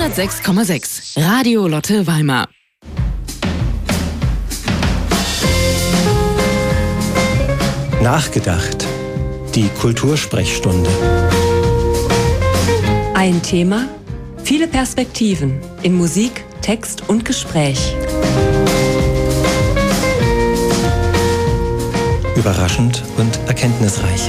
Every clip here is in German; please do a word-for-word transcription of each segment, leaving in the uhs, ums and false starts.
hundertsechs Komma sechs Radio Lotte Weimar. Nachgedacht. Die Kultursprechstunde. Ein Thema, viele Perspektiven in Musik, Text und Gespräch. Überraschend und erkenntnisreich.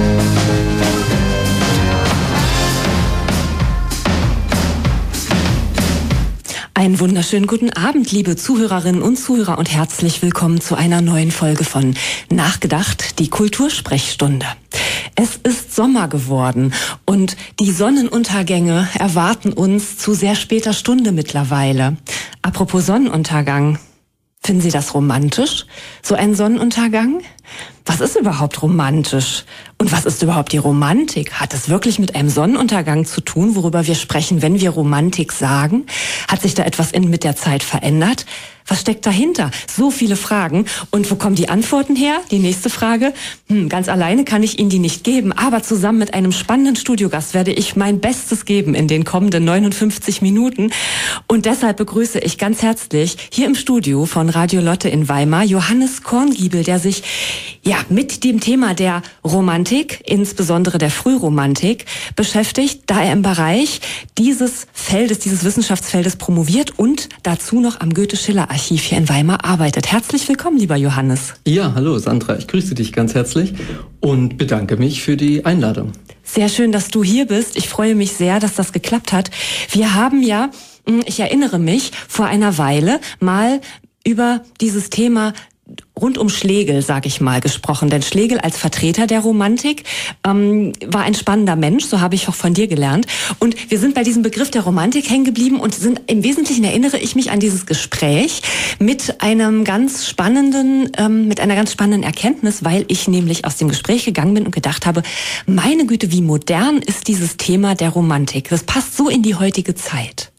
Einen wunderschönen guten Abend, liebe Zuhörerinnen und Zuhörer, und herzlich willkommen zu einer neuen Folge von Nachgedacht, die Kultursprechstunde. Es ist Sommer geworden und die Sonnenuntergänge erwarten uns zu sehr später Stunde mittlerweile. Apropos Sonnenuntergang, finden Sie das romantisch, so ein Sonnenuntergang? Was ist überhaupt romantisch? Und was ist überhaupt die Romantik? Hat es wirklich mit einem Sonnenuntergang zu tun, worüber wir sprechen, wenn wir Romantik sagen? Hat sich da etwas in, mit der Zeit verändert? Was steckt dahinter? So viele Fragen. Und wo kommen die Antworten her? Die nächste Frage. Hm, ganz alleine kann ich Ihnen die nicht geben, aber zusammen mit einem spannenden Studiogast werde ich mein Bestes geben in den kommenden neunundfünfzig Minuten. Und deshalb begrüße ich ganz herzlich hier im Studio von Radio Lotte in Weimar Johannes Korngiebel, der sich ja mit dem Thema der Romantik, insbesondere der Frühromantik, beschäftigt, da er im Bereich dieses Feldes, dieses Wissenschaftsfeldes promoviert und dazu noch am Goethe-Schiller-Archiv hier in Weimar arbeitet. Herzlich willkommen, lieber Johannes. Ja, hallo Sandra, ich grüße dich ganz herzlich und bedanke mich für die Einladung. Sehr schön, dass du hier bist. Ich freue mich sehr, dass das geklappt hat. Wir haben ja, ich erinnere mich, vor einer Weile mal über dieses Thema rund um Schlegel, sag ich mal, gesprochen. Denn Schlegel als Vertreter der Romantik ähm, war ein spannender Mensch, so habe ich auch von dir gelernt. Und wir sind bei diesem Begriff der Romantik hängen geblieben und sind im Wesentlichen, erinnere ich mich an dieses Gespräch mit einem ganz spannenden, ähm, mit einer ganz spannenden Erkenntnis, weil ich nämlich aus dem Gespräch gegangen bin und gedacht habe, meine Güte, wie modern ist dieses Thema der Romantik. Das passt so in die heutige Zeit.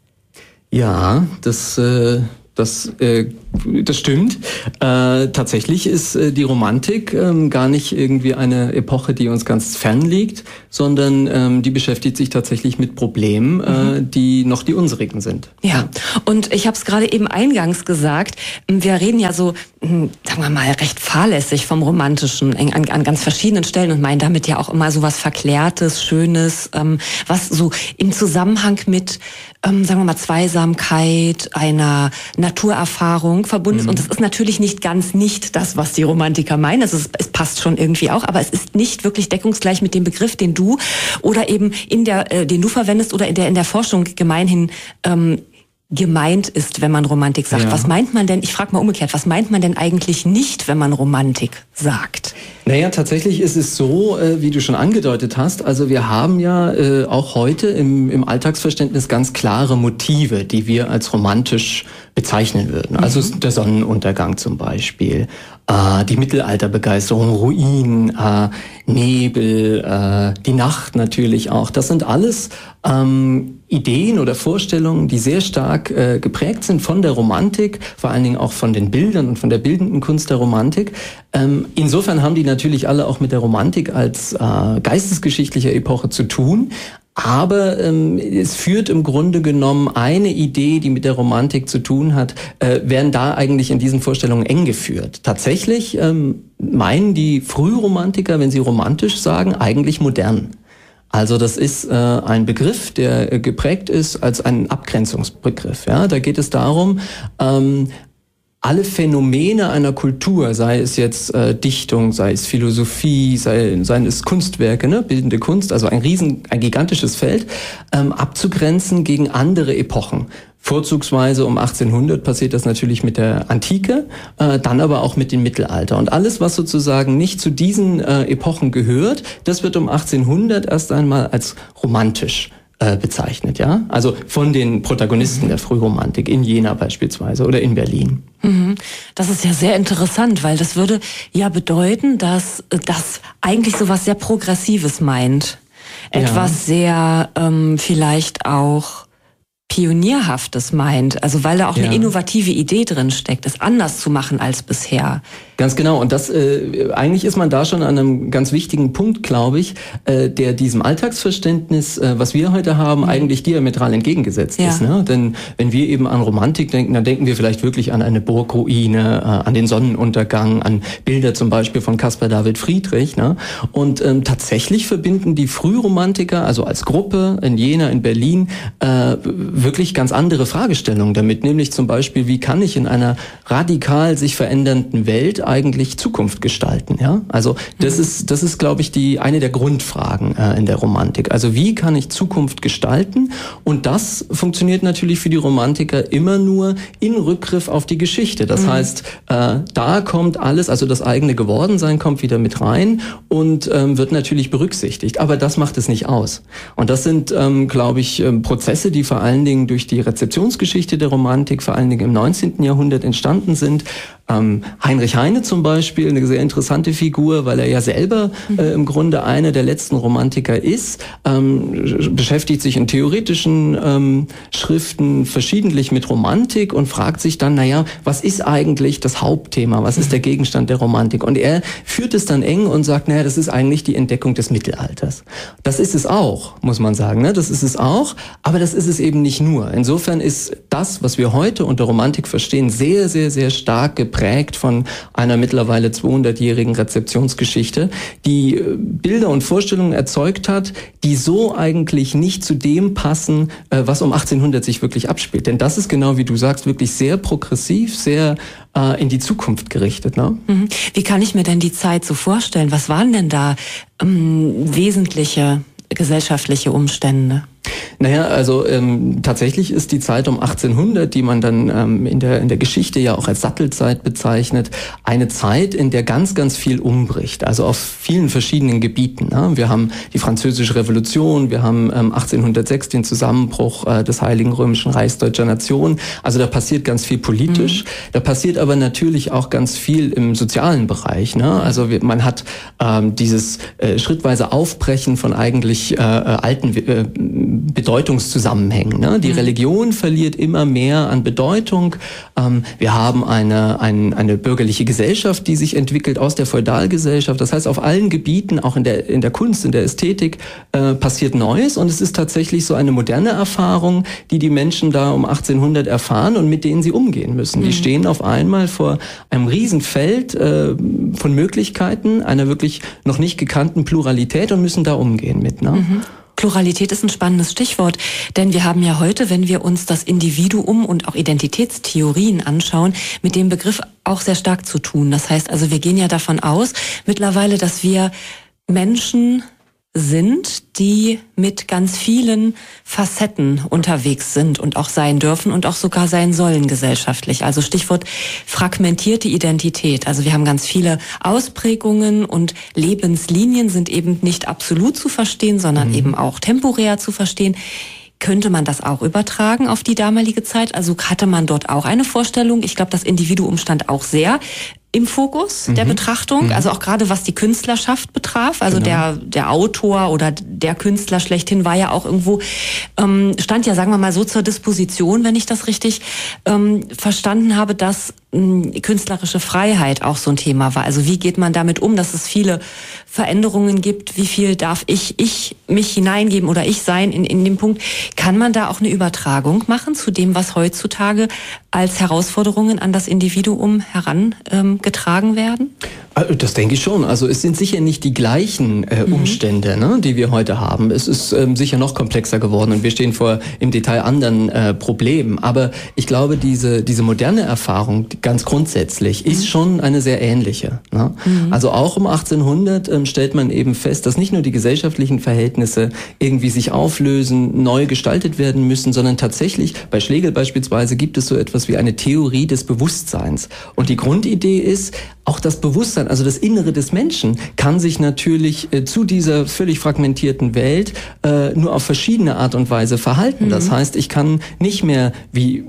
Ja, das... Äh Das, äh, das stimmt. Äh, tatsächlich ist äh, die Romantik ähm, gar nicht irgendwie eine Epoche, die uns ganz fern liegt, sondern ähm, die beschäftigt sich tatsächlich mit Problemen, äh, mhm. die noch die unsrigen sind. Ja, und ich habe es gerade eben eingangs gesagt, wir reden ja so, sagen wir mal, recht fahrlässig vom Romantischen an, an ganz verschiedenen Stellen und meinen damit ja auch immer so was Verklärtes, Schönes, ähm, was so im Zusammenhang mit, ähm, sagen wir mal, Zweisamkeit, einer Naturerfahrung verbunden ist. Mhm. Und das ist natürlich nicht ganz nicht das, was die Romantiker meinen. Also es, es passt schon irgendwie auch, aber es ist nicht wirklich deckungsgleich mit dem Begriff, den du oder eben in der, äh, den du verwendest oder in der in der Forschung gemeinhin ähm, gemeint ist, wenn man Romantik sagt. Ja. Was meint man denn, ich frage mal umgekehrt, was meint man denn eigentlich nicht, wenn man Romantik sagt? Naja, tatsächlich ist es so, äh, wie du schon angedeutet hast, also wir haben ja äh, auch heute im, im Alltagsverständnis ganz klare Motive, die wir als romantisch bezeichnen würden. Also mhm. der Sonnenuntergang zum Beispiel, äh, die Mittelalterbegeisterung, Ruinen, äh, Nebel, äh, die Nacht natürlich auch. Das sind alles ähm, Ideen oder Vorstellungen, die sehr stark äh, geprägt sind von der Romantik, vor allen Dingen auch von den Bildern und von der bildenden Kunst der Romantik. Ähm, insofern haben die natürlich alle auch mit der Romantik als äh, geistesgeschichtlicher Epoche zu tun. Aber ähm, es führt im Grunde genommen eine Idee, die mit der Romantik zu tun hat, äh, werden da eigentlich in diesen Vorstellungen eng geführt. Tatsächlich ähm, meinen die Frühromantiker, wenn sie romantisch sagen, eigentlich modern. Also das ist äh, ein Begriff, der äh, geprägt ist als ein Abgrenzungsbegriff. Ja, da geht es darum, ähm, alle Phänomene einer Kultur, sei es jetzt äh, Dichtung, sei es Philosophie, sei, seien es Kunstwerke, ne, bildende Kunst, also ein riesen, ein gigantisches Feld, ähm, abzugrenzen gegen andere Epochen. Vorzugsweise um achtzehnhundert passiert das natürlich mit der Antike, äh, dann aber auch mit dem Mittelalter. Und alles, was sozusagen nicht zu diesen äh, Epochen gehört, das wird um achtzehnhundert erst einmal als romantisch äh, bezeichnet, ja? Also von den Protagonisten mhm. der Frühromantik in Jena beispielsweise oder in Berlin. Mhm. Das ist ja sehr interessant, weil das würde ja bedeuten, dass das eigentlich so was sehr Progressives meint. Etwas ja. sehr ähm, vielleicht auch Pionierhaftes meint, also weil da auch Ja. eine innovative Idee drin steckt, es anders zu machen als bisher. Ganz genau. Und das äh, eigentlich ist man da schon an einem ganz wichtigen Punkt, glaube ich, äh, der diesem Alltagsverständnis, äh, was wir heute haben, mhm. eigentlich diametral entgegengesetzt ja. ist. Ne? Denn wenn wir eben an Romantik denken, dann denken wir vielleicht wirklich an eine Burgruine, äh, an den Sonnenuntergang, an Bilder zum Beispiel von Caspar David Friedrich. Ne? Und ähm, tatsächlich verbinden die Frühromantiker, also als Gruppe in Jena, in Berlin, äh, wirklich ganz andere Fragestellungen damit. Nämlich zum Beispiel, wie kann ich in einer radikal sich verändernden Welt eigentlich Zukunft gestalten, ja? Also das mhm. ist, das ist, glaube ich, die eine der Grundfragen äh, in der Romantik. Also wie kann ich Zukunft gestalten? Und das funktioniert natürlich für die Romantiker immer nur in Rückgriff auf die Geschichte. Das mhm. heißt, äh, da kommt alles, also das eigene Gewordensein kommt wieder mit rein und ähm, wird natürlich berücksichtigt. Aber das macht es nicht aus. Und das sind, ähm, glaube ich, ähm, Prozesse, die vor allen Dingen durch die Rezeptionsgeschichte der Romantik, vor allen Dingen im neunzehnten Jahrhundert entstanden sind. Ähm, Heinrich Heine zum Beispiel, eine sehr interessante Figur, weil er ja selber äh, im Grunde einer der letzten Romantiker ist, ähm, beschäftigt sich in theoretischen ähm, Schriften verschiedentlich mit Romantik und fragt sich dann, naja, was ist eigentlich das Hauptthema, was ist der Gegenstand der Romantik? Und er führt es dann eng und sagt, naja, das ist eigentlich die Entdeckung des Mittelalters. Das ist es auch, muss man sagen, ne? Das ist es auch, aber das ist es eben nicht nur. Insofern ist das, was wir heute unter Romantik verstehen, sehr, sehr, sehr stark geprägt geprägt von einer mittlerweile zweihundertjährigen Rezeptionsgeschichte, die Bilder und Vorstellungen erzeugt hat, die so eigentlich nicht zu dem passen, was um achtzehnhundert sich wirklich abspielt. Denn das ist genau, wie du sagst, wirklich sehr progressiv, sehr äh, in die Zukunft gerichtet. Ne? Wie kann ich mir denn die Zeit so vorstellen? Was waren denn da ähm, wesentliche gesellschaftliche Umstände? Naja, also ähm, tatsächlich ist die Zeit um achtzehnhundert, die man dann ähm, in der in der Geschichte ja auch als Sattelzeit bezeichnet, eine Zeit, in der ganz, ganz viel umbricht, also auf vielen verschiedenen Gebieten. Ne? Wir haben die Französische Revolution, wir haben ähm, achtzehnhundertsechs den Zusammenbruch äh, des Heiligen Römischen Reichs deutscher Nation, also da passiert ganz viel politisch, mhm. da passiert aber natürlich auch ganz viel im sozialen Bereich. Ne? Also wir, man hat ähm, dieses äh, schrittweise Aufbrechen von eigentlich äh, alten äh, Bedeutungszusammenhängen. Ne? Die mhm. Religion verliert immer mehr an Bedeutung. Ähm, wir haben eine, ein, eine bürgerliche Gesellschaft, die sich entwickelt aus der Feudalgesellschaft. Das heißt, auf allen Gebieten, auch in der, in der Kunst, in der Ästhetik, äh, passiert Neues. Und es ist tatsächlich so eine moderne Erfahrung, die die Menschen da um achtzehnhundert erfahren und mit denen sie umgehen müssen. Mhm. Die stehen auf einmal vor einem Riesenfeld äh, von Möglichkeiten, einer wirklich noch nicht gekannten Pluralität und müssen da umgehen mit. Ne? Mhm. Pluralität ist ein spannendes Stichwort, denn wir haben ja heute, wenn wir uns das Individuum und auch Identitätstheorien anschauen, mit dem Begriff auch sehr stark zu tun. Das heißt also, wir gehen ja davon aus mittlerweile, dass wir Menschen sind, die mit ganz vielen Facetten unterwegs sind und auch sein dürfen und auch sogar sein sollen gesellschaftlich. Also Stichwort fragmentierte Identität. Also wir haben ganz viele Ausprägungen und Lebenslinien sind eben nicht absolut zu verstehen, sondern mhm. eben auch temporär zu verstehen. Könnte man das auch übertragen auf die damalige Zeit? Also hatte man dort auch eine Vorstellung? Ich glaube, das Individuum stand auch sehr im Fokus mhm. der Betrachtung, mhm. also auch gerade was die Künstlerschaft betraf, also genau. der der Autor oder der Künstler schlechthin war ja auch irgendwo, ähm, stand ja, sagen wir mal so, zur Disposition, wenn ich das richtig ähm, verstanden habe, dass ähm, künstlerische Freiheit auch so ein Thema war. Also wie geht man damit um, dass es viele Veränderungen gibt, wie viel darf ich ich mich hineingeben oder ich sein in, in dem Punkt. Kann man da auch eine Übertragung machen zu dem, was heutzutage als Herausforderungen an das Individuum heran ähm, getragen werden? Das denke ich schon. Also es sind sicher nicht die gleichen äh, Umstände, mhm. ne, die wir heute haben. Es ist ähm, sicher noch komplexer geworden und wir stehen vor im Detail anderen äh, Problemen. Aber ich glaube, diese diese moderne Erfahrung ganz grundsätzlich mhm. ist schon eine sehr ähnliche. Ne? Mhm. Also auch um achtzehnhundert ähm, stellt man eben fest, dass nicht nur die gesellschaftlichen Verhältnisse irgendwie sich auflösen, neu gestaltet werden müssen, sondern tatsächlich, bei Schlegel beispielsweise, gibt es so etwas wie eine Theorie des Bewusstseins. Und die Grundidee ist, auch das Bewusstsein, also das Innere des Menschen, kann sich natürlich äh, zu dieser völlig fragmentierten Welt äh, nur auf verschiedene Art und Weise verhalten. Mhm. Das heißt, ich kann nicht mehr wie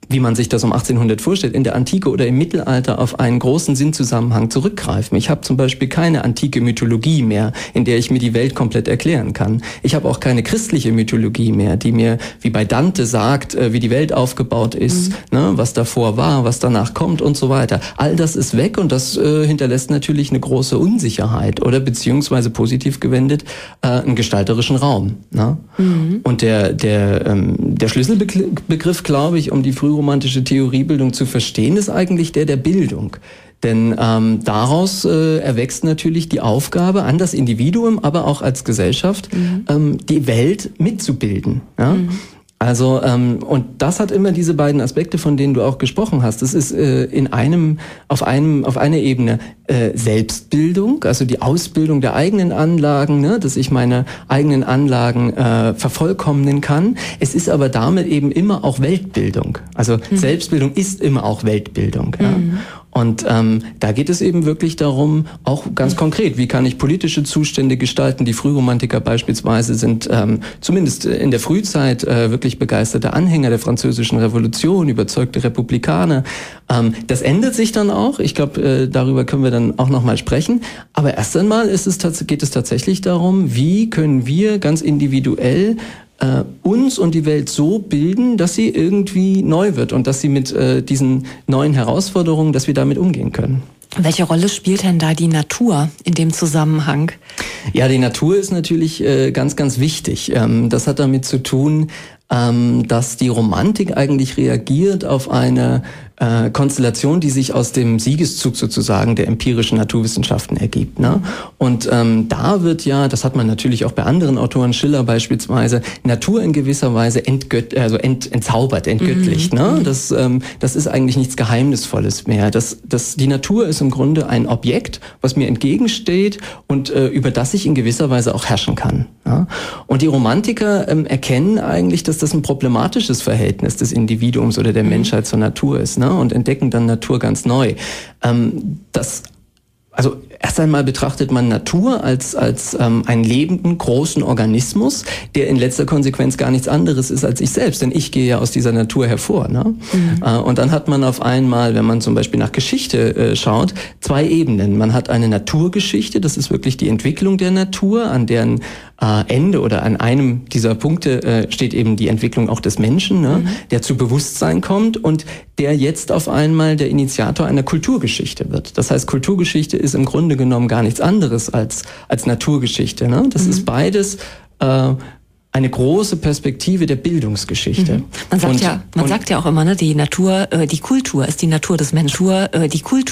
wie man sich das um achtzehnhundert vorstellt, in der Antike oder im Mittelalter auf einen großen Sinnzusammenhang zurückgreifen. Ich habe zum Beispiel keine antike Mythologie mehr, in der ich mir die Welt komplett erklären kann. Ich habe auch keine christliche Mythologie mehr, die mir, wie bei Dante, sagt, äh, wie die Welt aufgebaut ist, mhm. ne, was davor war, was danach kommt und so weiter. All das ist weg und das äh, hinterlässt natürlich eine große Unsicherheit oder beziehungsweise positiv gewendet äh, einen gestalterischen Raum. Ne? Mhm. Und der, der, ähm, der Schlüsselbegriff, glaube ich, um die frühromantische Theoriebildung zu verstehen, ist eigentlich der der Bildung. Denn ähm, daraus äh, erwächst natürlich die Aufgabe an das Individuum, aber auch als Gesellschaft, mhm. ähm, die Welt mitzubilden. Ja? Mhm. Also ähm, und das hat immer diese beiden Aspekte, von denen du auch gesprochen hast. Das ist äh, in einem auf einem auf einer Ebene äh, Selbstbildung, also die Ausbildung der eigenen Anlagen, ne, dass ich meine eigenen Anlagen äh, vervollkommnen kann. Es ist aber damit eben immer auch Weltbildung. Also mhm. Selbstbildung ist immer auch Weltbildung. Ja? Mhm. Und ähm, da geht es eben wirklich darum, auch ganz konkret, wie kann ich politische Zustände gestalten? Die Frühromantiker beispielsweise sind ähm, zumindest in der Frühzeit äh, wirklich begeisterte Anhänger der Französischen Revolution, überzeugte Republikaner. Ähm, das ändert sich dann auch. Ich glaube, äh, darüber können wir dann auch nochmal sprechen. Aber erst einmal ist es tats- geht es tatsächlich darum, wie können wir ganz individuell Uh, uns und die Welt so bilden, dass sie irgendwie neu wird und dass sie mit uh, diesen neuen Herausforderungen, dass wir damit umgehen können. Welche Rolle spielt denn da die Natur in dem Zusammenhang? Ja, die Natur ist natürlich äh, ganz, ganz wichtig. Ähm, das hat damit zu tun, ähm, dass die Romantik eigentlich reagiert auf eine äh, Konstellation, die sich aus dem Siegeszug sozusagen der empirischen Naturwissenschaften ergibt. Ne? Und ähm, da wird ja, das hat man natürlich auch bei anderen Autoren, Schiller beispielsweise, Natur in gewisser Weise entgött, also ent, entzaubert, entgöttlicht. Mhm. Ne? Das, ähm, das ist eigentlich nichts Geheimnisvolles mehr. Das, das, die Natur ist im Grunde ein Objekt, was mir entgegensteht und äh, über das ich in gewisser Weise auch herrschen kann. Ja? Und die Romantiker ähm, erkennen eigentlich, dass das ein problematisches Verhältnis des Individuums oder der mhm. Menschheit zur Natur ist, ne? Und entdecken dann Natur ganz neu. Ähm, das Also erst einmal betrachtet man Natur als als ähm, einen lebenden, großen Organismus, der in letzter Konsequenz gar nichts anderes ist als ich selbst, denn ich gehe ja aus dieser Natur hervor. Ne? Mhm. Äh, und dann hat man auf einmal, wenn man zum Beispiel nach Geschichte äh, schaut, zwei Ebenen. Man hat eine Naturgeschichte, das ist wirklich die Entwicklung der Natur, an deren äh, Ende oder an einem dieser Punkte äh, steht eben die Entwicklung auch des Menschen, ne? Mhm. der zu Bewusstsein kommt und der jetzt auf einmal der Initiator einer Kulturgeschichte wird. Das heißt, Kulturgeschichte ist im Grunde genommen gar nichts anderes als als Naturgeschichte. Ne? Das mhm. ist beides äh, eine große Perspektive der Bildungsgeschichte. Mhm. Man sagt und, ja, man sagt ja auch immer, ne, die Natur, äh, die Kultur ist die Natur des Menschen. Äh, die Kultur